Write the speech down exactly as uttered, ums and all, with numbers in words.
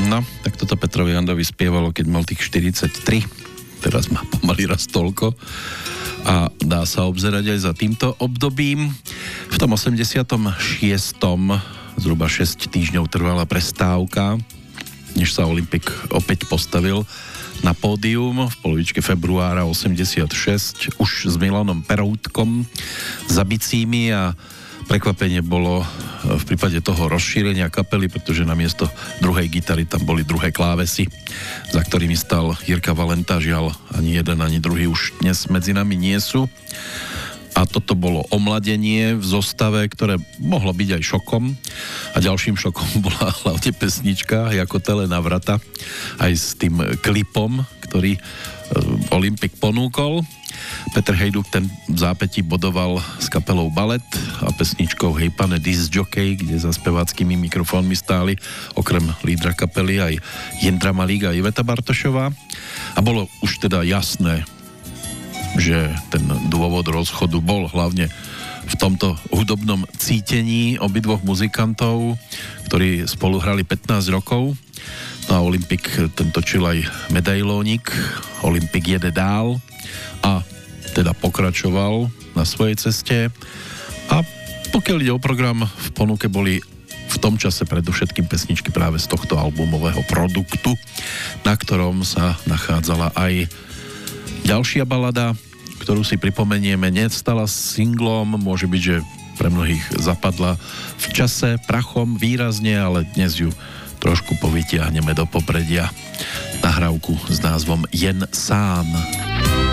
No, tak toto Petrovi Jandovi spievalo, keď mal tých štyridsaťtri. Teraz má pomaly raz toľko. A dá sa obzerať aj za týmto obdobím. V tom osemdesiatom šiestom zhruba šesť týždňov trvala prestávka, než sa Olympik opäť postavil na pódium v polovičke februára osemdesiatšesť už s Milanom Peroutkom za bicími a prekvapenie bolo v prípade toho rozšírenia kapely, pretože namiesto druhej gitary tam boli druhé klávesy, za ktorými stal Jirka Valenta. Žiaľ, ani jeden, ani druhý už dnes medzi nami nie sú. A toto bolo omladenie v zostave, ktoré mohlo byť aj šokom. A ďalším šokom bola hlavne pesnička Jako tele na vrata, aj s tým klipom, ktorý Olympik ponúkol. Peter Hejduk ten v zápätí bodoval s kapelou Balet a pesničkou Hej pane disc jockey, kde za speváckými mikrofónmi stáli okrem lídra kapely aj Jindra Malík a Iveta Bartošová. A bolo už teda jasné, že ten dôvod rozchodu bol hlavne v tomto hudobnom cítení obidvoch muzikantov, ktorí spolu hrali pätnásť rokov. No a Olympik ten točil aj medailónik Olympik jede dál a teda pokračoval na svojej ceste. A pokiaľ ide o program, v ponuke boli v tom čase predovšetkým pesničky práve z tohto albumového produktu, na ktorom sa nachádzala aj ďalšia balada, ktorú si pripomenieme, nestala singlom, môže byť, že pre mnohých zapadla v čase prachom výrazne, ale dnes ju trošku povytiahneme do popredia. Nahrávku s názvom Jen sám.